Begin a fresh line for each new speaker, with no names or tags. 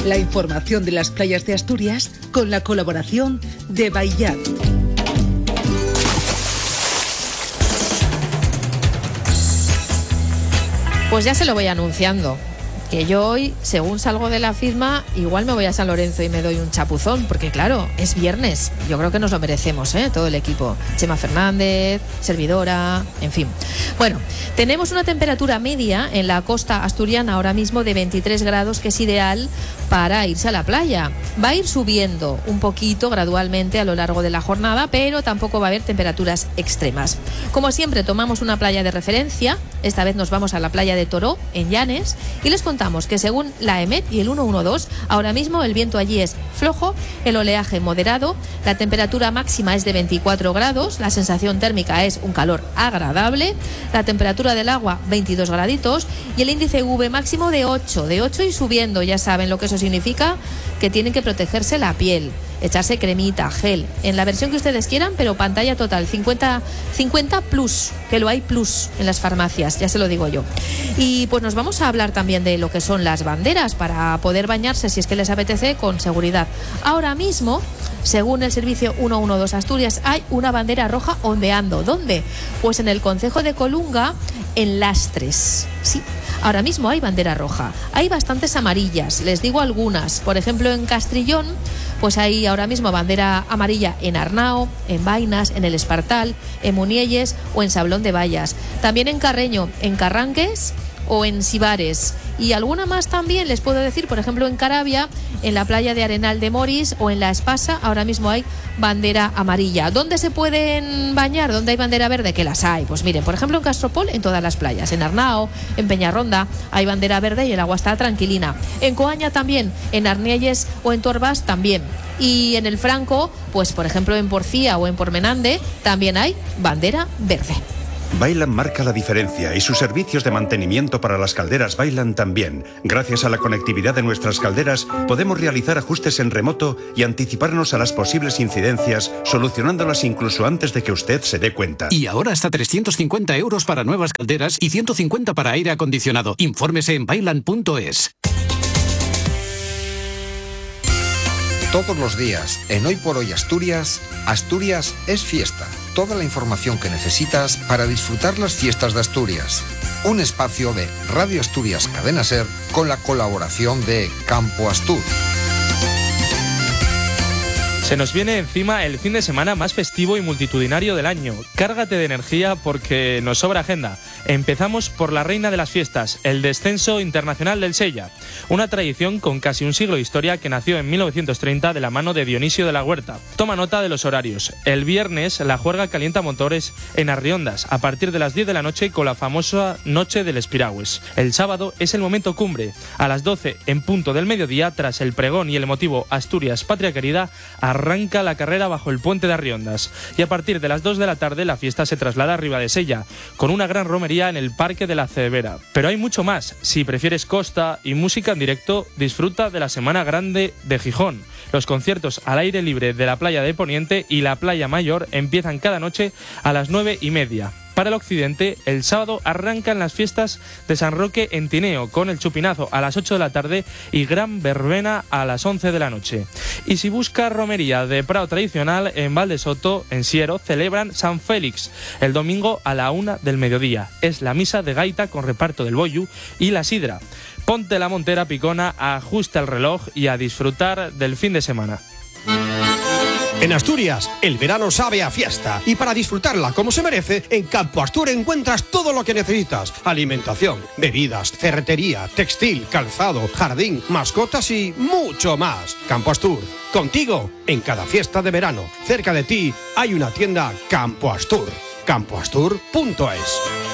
La información de las playas de Asturias con la colaboración de Baillat.
Pues ya se lo voy anunciando, que yo hoy, según salgo de la firma, igual me voy a San Lorenzo y me doy un chapuzón, porque claro, es viernes, yo creo que nos lo merecemos, todo el equipo. Chema Fernández, servidora, en fin. Bueno, tenemos una temperatura media en la costa asturiana ahora mismo de 23 grados, que es ideal para irse a la playa. Va a ir subiendo un poquito gradualmente a lo largo de la jornada, pero tampoco va a haber temperaturas extremas. Como siempre, tomamos una playa de referencia. Esta vez nos vamos a la playa de Toró, en Llanes, y les contamos que según la EMET y el 112, ahora mismo el viento allí es flojo, el oleaje moderado, la temperatura máxima es de 24 grados, la sensación térmica es un calor agradable, la temperatura del agua 22 graditos y el índice UV máximo de 8 y subiendo. Ya saben lo que eso significa, que tienen que protegerse la piel, echarse cremita, gel, en la versión que ustedes quieran, pero pantalla total 50 plus, que lo hay plus en las farmacias, ya se lo digo yo. Y pues nos vamos a hablar también de lo que son las banderas para poder bañarse, si es que les apetece, con seguridad. Ahora mismo, según el servicio 112 Asturias, hay una bandera roja ondeando. ¿Dónde? Pues en el concejo de Colunga, en Lastres. Sí, ahora mismo hay bandera roja. Hay bastantes amarillas, les digo algunas. Por ejemplo, en Castrillón, pues hay ahora mismo bandera amarilla en Arnao, en Vainas, en El Espartal, en Munielles o en Sablón de Vallas. También en Carreño, en Carranques o en Sibares. Y alguna más también les puedo decir, por ejemplo, en Caravia, en la playa de Arenal de Moris o en La Espasa, ahora mismo hay bandera amarilla. ¿Dónde se pueden bañar? ¿Dónde hay bandera verde? Que las hay. Pues miren, por ejemplo, en Castropol, en todas las playas. En Arnao, en Peñarronda, hay bandera verde y el agua está tranquilina. En Coaña también, en Arnielles o en Torbas también. Y en el Franco, pues por ejemplo en Porcía o en Pormenande, también hay bandera verde.
Bailan marca la diferencia y sus servicios de mantenimiento para las calderas Bailan también. Gracias a la conectividad de nuestras calderas podemos realizar ajustes en remoto y anticiparnos a las posibles incidencias, solucionándolas incluso antes de que usted se dé cuenta.
Y ahora hasta 350 euros para nuevas calderas y 150 para aire acondicionado. Infórmese en bailan.es.
Todos los días, en Hoy por Hoy Asturias, Asturias es fiesta. Toda la información que necesitas para disfrutar las fiestas de Asturias. Un espacio de Radio Asturias Cadena Ser con la colaboración de Campo Astur.
Se nos viene encima el fin de semana más festivo y multitudinario del año. Cárgate de energía porque nos sobra agenda. Empezamos por la reina de las fiestas, el Descenso Internacional del Sella. Una tradición con casi un siglo de historia que nació en 1930 de la mano de Dionisio de la Huerta. Toma nota de los horarios. El viernes la juerga calienta motores en Arriondas a partir de las 10 de la noche con la famosa Noche del Espiragües. El sábado es el momento cumbre. A las 12 en punto del mediodía, tras el pregón y el emotivo Asturias Patria Querida, arranca la carrera bajo el puente de Arriondas. Y a partir de las 2 de la tarde la fiesta se traslada a Ribadesella con una gran romería en el Parque de la Cebera. Pero hay mucho más. Si prefieres costa y música en directo, disfruta de la Semana Grande de Gijón. Los conciertos al aire libre de la playa de Poniente y la playa Mayor empiezan cada noche a las 9:30. Para el occidente, el sábado arrancan las fiestas de San Roque en Tineo, con el chupinazo a las 8 de la tarde y gran verbena a las 11 de la noche. Y si busca romería de Prado tradicional, en Valdesoto, en Siero, celebran San Félix el domingo a la 1 del mediodía. Es la misa de gaita con reparto del bollu y la sidra. Ponte la montera picona, ajusta el reloj y a disfrutar del fin de semana.
En Asturias, el verano sabe a fiesta y para disfrutarla como se merece, en Campo Astur encuentras todo lo que necesitas. Alimentación, bebidas, ferretería, textil, calzado, jardín, mascotas y mucho más. Campo Astur, contigo en cada fiesta de verano. Cerca de ti hay una tienda Campo Astur. campoastur.es.